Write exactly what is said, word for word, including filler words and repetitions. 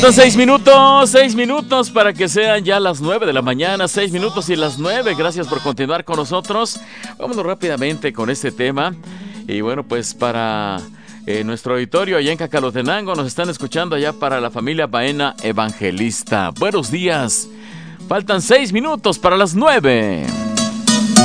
Son seis minutos, seis minutos para que sean ya las nueve de la mañana, seis minutos y las nueve. Gracias por continuar con nosotros. Vámonos rápidamente con este tema. Y bueno, pues para eh, nuestro auditorio allá en Cacalotenango, nos están escuchando allá para la familia Baena Evangelista. Buenos días. Faltan seis minutos para las nueve.